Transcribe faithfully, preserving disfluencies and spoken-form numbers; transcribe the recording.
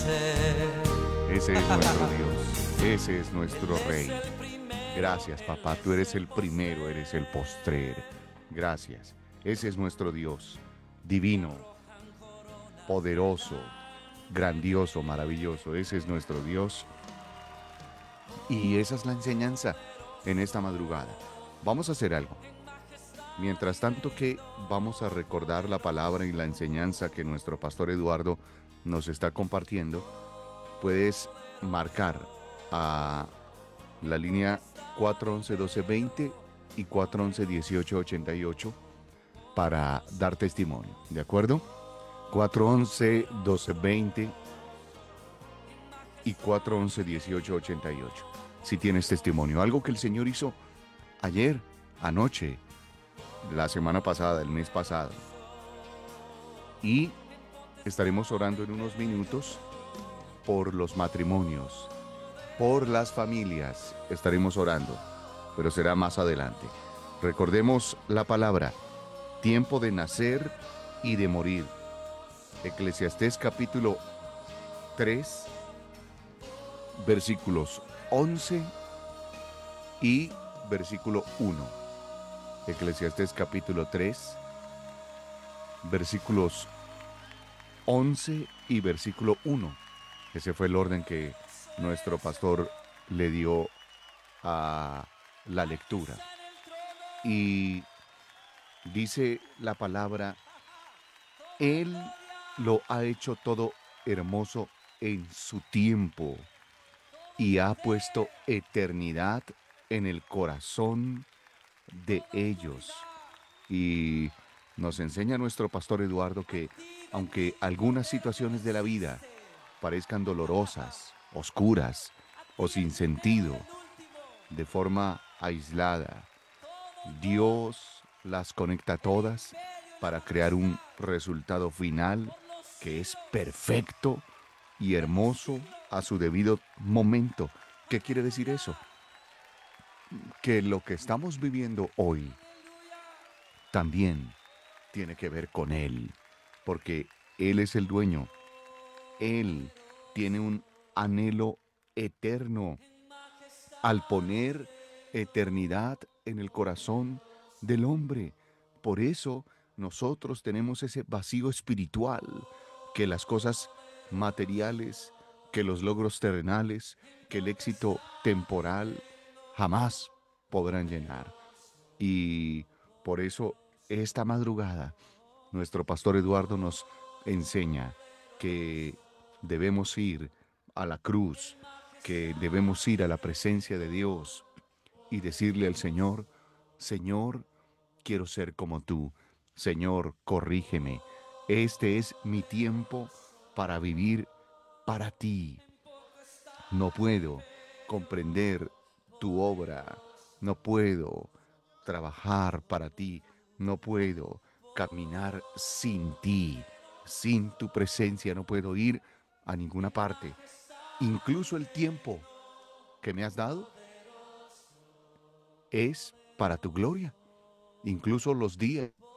Ese es nuestro Dios, ese es nuestro Rey. Gracias, papá, tú eres el primero, eres el postrer. Gracias, ese es nuestro Dios, divino, poderoso, grandioso, maravilloso. Ese es nuestro Dios y esa es la enseñanza en esta madrugada. Vamos a hacer algo. Mientras tanto que vamos a recordar la palabra y la enseñanza que nuestro pastor Eduardo nos está compartiendo, puedes marcar a la línea cuatro once, doce veinte y cuatro once, dieciocho ochenta y ocho para dar testimonio, ¿de acuerdo? cuatro once, doce veinte y cuatro once, dieciocho ochenta y ocho. Si tienes testimonio, algo que el Señor hizo ayer, anoche, la semana pasada, el mes pasado. Y estaremos orando en unos minutos por los matrimonios, por las familias. Estaremos orando, pero será más adelante. Recordemos la palabra, tiempo de nacer y de morir. Eclesiastés capítulo tres, versículos once y versículo uno. Eclesiastés capítulo tres, versículos once y versículo uno. Ese fue el orden que nuestro pastor le dio a la lectura. Y dice la palabra, Él lo ha hecho todo hermoso en su tiempo y ha puesto eternidad en el corazón de ellos. Y nos enseña nuestro pastor Eduardo que aunque algunas situaciones de la vida parezcan dolorosas, oscuras o sin sentido, de forma aislada, Dios las conecta todas para crear un resultado final que es perfecto y hermoso a su debido momento. ¿Qué quiere decir eso? Que lo que estamos viviendo hoy también tiene que ver con Él, porque Él es el dueño. Él tiene un anhelo eterno al poner eternidad en el corazón del hombre. Por eso nosotros tenemos ese vacío espiritual que las cosas materiales, que los logros terrenales, que el éxito temporal jamás podrán llenar. Y por eso esta madrugada nuestro pastor Eduardo nos enseña que debemos ir a la cruz, que debemos ir a la presencia de Dios y decirle al Señor, Señor, quiero ser como tú. Señor, corrígeme. Este es mi tiempo para vivir para ti. No puedo comprender tu obra. No puedo trabajar para ti. No puedo caminar sin ti. Sin tu presencia no puedo ir a ninguna parte. Incluso el tiempo que me has dado es para tu gloria. Incluso los días